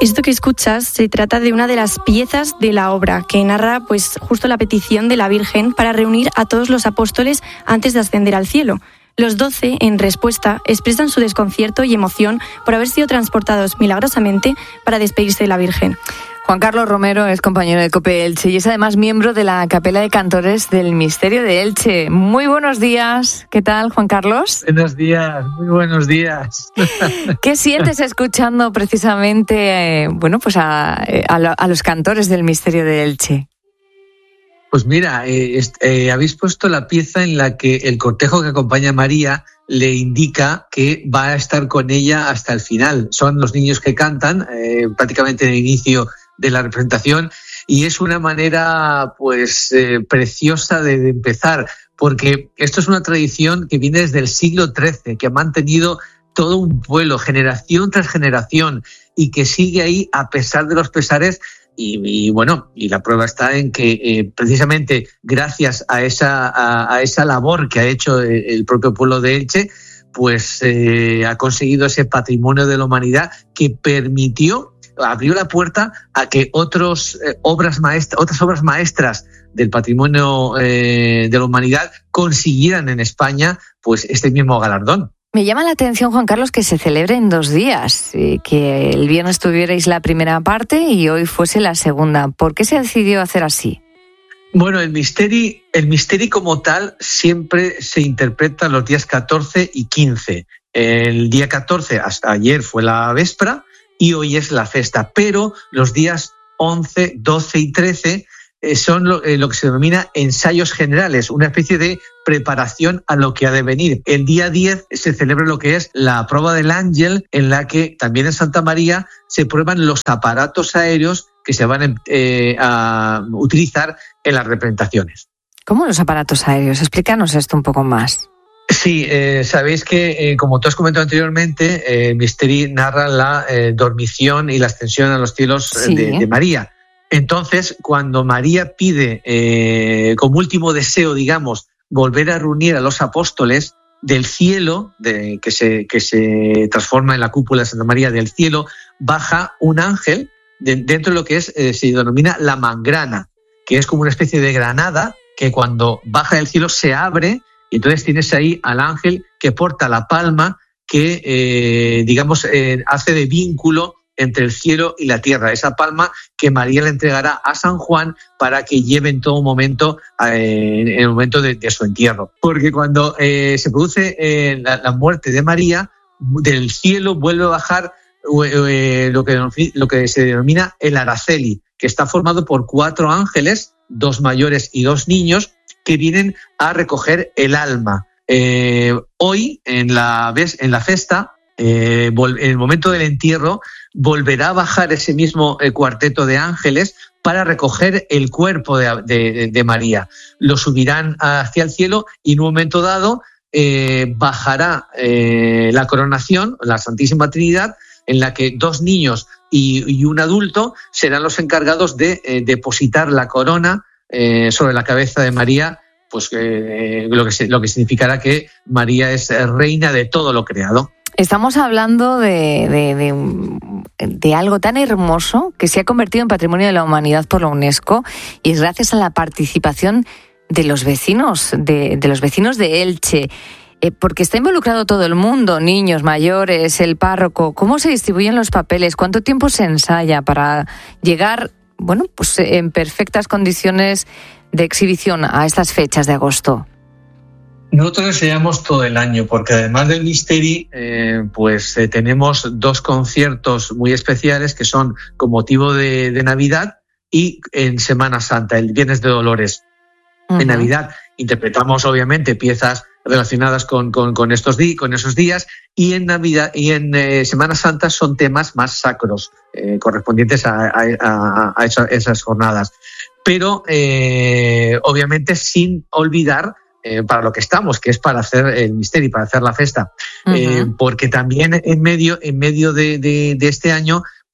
Esto que escuchas se trata de una de las piezas de la obra que narra pues justo la petición de la Virgen para reunir a todos los apóstoles antes de ascender al cielo. Los 12, en respuesta, expresan su desconcierto y emoción por haber sido transportados milagrosamente para despedirse de la Virgen. Juan Carlos Romero es compañero de COPE Elche y es además miembro de la Capela de Cantores del Misterio de Elche. Muy buenos días. ¿Qué tal, Juan Carlos? Buenos días, muy buenos días. ¿Qué sientes escuchando precisamente a los cantores del Misterio de Elche? Pues mira, habéis puesto la pieza en la que el cortejo que acompaña a María le indica que va a estar con ella hasta el final. Son los niños que cantan prácticamente en el inicio de la representación y es una manera preciosa de empezar, porque esto es una tradición que viene desde el siglo XIII, que ha mantenido todo un pueblo, generación tras generación, y que sigue ahí a pesar de los pesares. Y la prueba está en que precisamente gracias a esa labor que ha hecho el propio pueblo de Elche, ha conseguido ese patrimonio de la humanidad que abrió la puerta a que otras obras maestras del patrimonio de la humanidad consiguieran en España este mismo galardón. Me llama la atención, Juan Carlos, que se celebre en 2 días, que el viernes tuvierais la primera parte y hoy fuese la segunda. ¿Por qué se decidió hacer así? Bueno, el misteri como tal siempre se interpreta los días 14 y 15. El día 14, hasta ayer, fue la véspera y hoy es la festa, pero los días 11, 12 y 13 son lo que se denomina ensayos generales, una especie de preparación a lo que ha de venir. El día 10 se celebra lo que es la prueba del ángel, en la que también en Santa María se prueban los aparatos aéreos que se van a utilizar en las representaciones. ¿Cómo los aparatos aéreos? Explícanos esto un poco más. Sí, sabéis que, como tú has comentado anteriormente, el Misteri narra la dormición y la ascensión a los cielos de María. Entonces, cuando María pide, como último deseo, digamos, volver a reunir a los apóstoles del cielo, que se transforma en la cúpula de Santa María del cielo, baja un ángel dentro de lo que se denomina la mangrana, que es como una especie de granada que cuando baja del cielo se abre, y entonces tienes ahí al ángel que porta la palma que, hace de vínculo entre el cielo y la tierra, esa palma que María le entregará a San Juan para que lleve en todo momento, en el momento de su entierro. Porque cuando se produce la muerte de María, del cielo vuelve a bajar lo que se denomina el Araceli, que está formado por 4 ángeles, 2 mayores y 2 niños, que vienen a recoger el alma. Hoy, en la festa, en el momento del entierro, volverá a bajar ese mismo cuarteto de ángeles para recoger el cuerpo de María. Lo subirán hacia el cielo y en un momento dado bajará la coronación, la Santísima Trinidad, en la que 2 niños y un adulto serán los encargados de depositar la corona sobre la cabeza de María, lo que significará que María es reina de todo lo creado. Estamos hablando de algo tan hermoso que se ha convertido en Patrimonio de la Humanidad por la UNESCO, y es gracias a la participación de los vecinos de Elche, porque está involucrado todo el mundo, niños, mayores, el párroco. ¿Cómo se distribuyen los papeles? ¿Cuánto tiempo se ensaya para llegar, en perfectas condiciones de exhibición a estas fechas de agosto? Nosotros ensayamos todo el año, porque además del Misteri, tenemos 2 conciertos muy especiales que son con motivo de Navidad y en Semana Santa, el Viernes de Dolores. Uh-huh. En Navidad interpretamos obviamente piezas relacionadas con esos días, y en Navidad y en Semana Santa son temas más sacros, correspondientes a esas jornadas. Pero obviamente sin olvidar para lo que estamos, que es para hacer el Misteri, para hacer la festa. Uh-huh. Porque también en medio de este año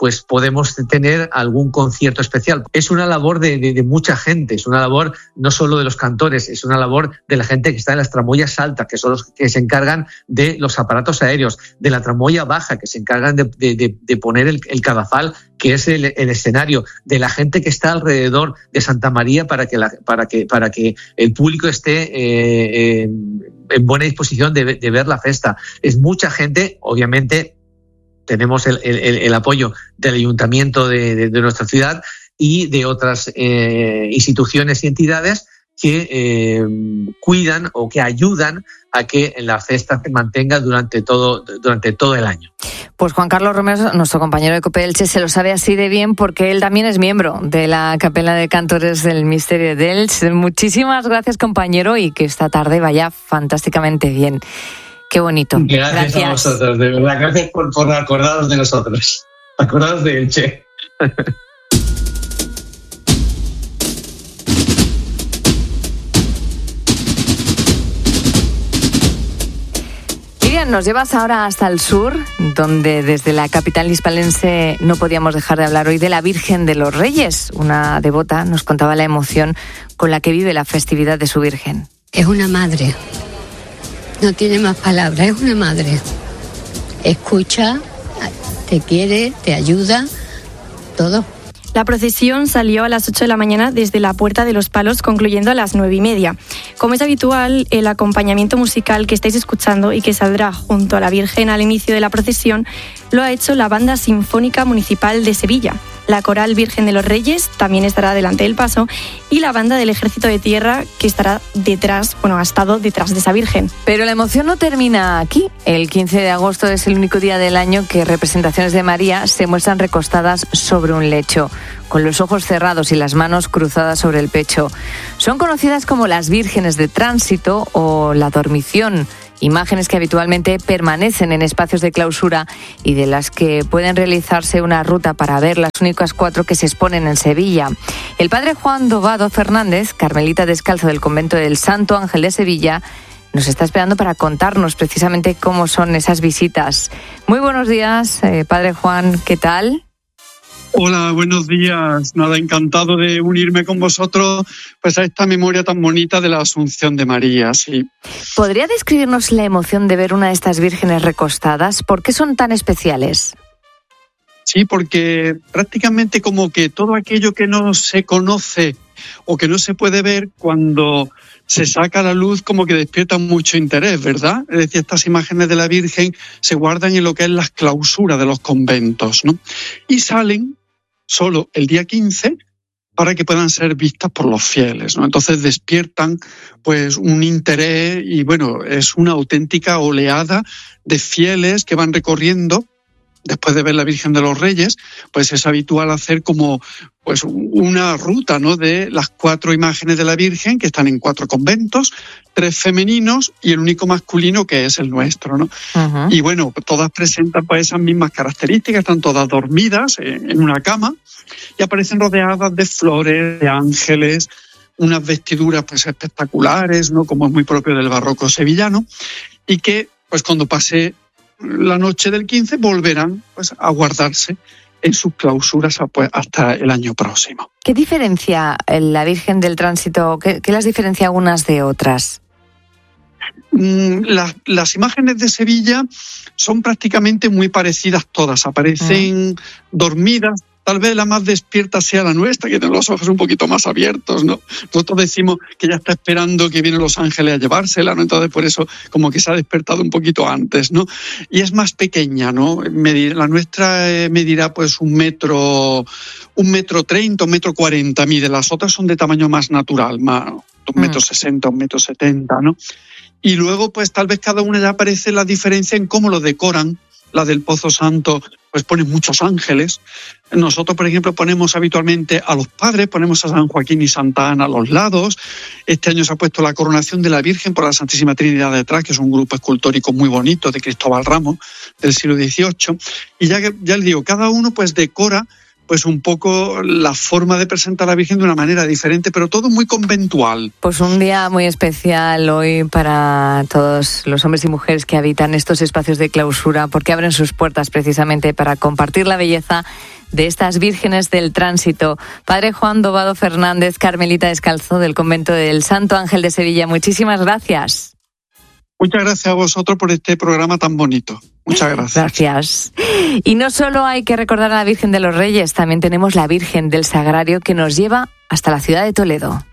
pues podemos tener algún concierto especial. Es una labor de mucha gente, es una labor no solo de los cantores, es una labor de la gente que está en las tramoyas altas, que son los que se encargan de los aparatos aéreos, de la tramoya baja, que se encargan de poner el cadafal, que es el escenario, de la gente que está alrededor de Santa María para que el público esté en buena disposición de ver la festa. Es mucha gente, obviamente tenemos el apoyo del ayuntamiento de nuestra ciudad y de otras instituciones y entidades que cuidan o que ayudan a que la festa se mantenga durante todo el año. Pues Juan Carlos Romero, nuestro compañero de COPE Elche, se lo sabe así de bien porque él también es miembro de la Capella de Cantores del Misterio de Elche. Muchísimas gracias, compañero, y que esta tarde vaya fantásticamente bien. Qué bonito. Gracias a vosotros, de verdad. Gracias por acordaros de nosotros. Acordaros de Elche. Nos llevas ahora hasta el sur, donde desde la capital hispalense no podíamos dejar de hablar hoy de la Virgen de los Reyes. Una devota nos contaba la emoción con la que vive la festividad de su Virgen. Es una madre, no tiene más palabras, es una madre. Escucha, te quiere, te ayuda, todo. La procesión salió a las 8 de la mañana desde la Puerta de los Palos, concluyendo a las 9:30. Como es habitual, el acompañamiento musical que estáis escuchando y que saldrá junto a la Virgen al inicio de la procesión lo ha hecho la Banda Sinfónica Municipal de Sevilla. La Coral Virgen de los Reyes también estará delante del paso y la Banda del Ejército de Tierra, que estará ha estado detrás de esa Virgen. Pero la emoción no termina aquí. El 15 de agosto es el único día del año que representaciones de María se muestran recostadas sobre un lecho, con los ojos cerrados y las manos cruzadas sobre el pecho. Son conocidas como las Vírgenes de Tránsito o la Dormición, imágenes que habitualmente permanecen en espacios de clausura y de las que pueden realizarse una ruta para ver las únicas 4 que se exponen en Sevilla. El padre Juan Dobado Fernández, carmelita descalzo del convento del Santo Ángel de Sevilla, nos está esperando para contarnos precisamente cómo son esas visitas. Muy buenos días, padre Juan, ¿qué tal? Hola, buenos días. Nada, encantado de unirme con vosotros pues a esta memoria tan bonita de la Asunción de María, sí. ¿Podría describirnos la emoción de ver una de estas vírgenes recostadas? ¿Por qué son tan especiales? Sí, porque prácticamente como que todo aquello que no se conoce o que no se puede ver, cuando se saca a la luz como que despierta mucho interés, ¿verdad? Es decir, estas imágenes de la Virgen se guardan en lo que es las clausuras de los conventos, ¿no? Y salen solo el día 15 para que puedan ser vistas por los fieles, ¿no? Entonces despiertan pues un interés y bueno, es una auténtica oleada de fieles que van recorriendo. Después de ver la Virgen de los Reyes, pues es habitual hacer como pues una ruta, ¿no?, de las 4 imágenes de la Virgen, que están en 4 conventos, 3 femeninos y el único masculino, que es el nuestro, ¿no? Uh-huh. Y bueno, todas presentan pues esas mismas características, están todas dormidas en una cama y aparecen rodeadas de flores, de ángeles, unas vestiduras pues espectaculares, ¿no?, como es muy propio del barroco sevillano, y que pues cuando pase la noche del 15 volverán pues a guardarse en sus clausuras pues, hasta el año próximo. ¿Qué diferencia la Virgen del Tránsito? ¿Qué las diferencia unas de otras? Las imágenes de Sevilla son prácticamente muy parecidas todas. Aparecen dormidas. Tal vez la más despierta sea la nuestra, que tiene los ojos un poquito más abiertos, ¿no? Nosotros decimos que ya está esperando que vienen los ángeles a llevársela, ¿no? Entonces por eso como que se ha despertado un poquito antes, ¿no? Y es más pequeña, ¿no? La nuestra medirá pues 1,30 m, 1,40 m mide. Las otras son de tamaño más natural, más 1,60 m, 1,70 m, ¿no? Y luego pues tal vez cada una ya aparece la diferencia en cómo lo decoran. La del Pozo Santo pues pone muchos ángeles. Nosotros, por ejemplo, ponemos habitualmente a los padres, ponemos a San Joaquín y Santa Ana a los lados. Este año se ha puesto la coronación de la Virgen por la Santísima Trinidad detrás, que es un grupo escultórico muy bonito de Cristóbal Ramos del siglo XVIII. Y ya le digo, cada uno pues decora pues un poco la forma de presentar a la Virgen de una manera diferente, pero todo muy conventual. Pues un día muy especial hoy para todos los hombres y mujeres que habitan estos espacios de clausura, porque abren sus puertas precisamente para compartir la belleza de estas vírgenes del tránsito. Padre Juan Dobado Fernández, carmelita descalzo del convento del Santo Ángel de Sevilla, muchísimas gracias. Muchas gracias a vosotros por este programa tan bonito. Muchas gracias. Gracias. Y no solo hay que recordar a la Virgen de los Reyes, también tenemos la Virgen del Sagrario que nos lleva hasta la ciudad de Toledo.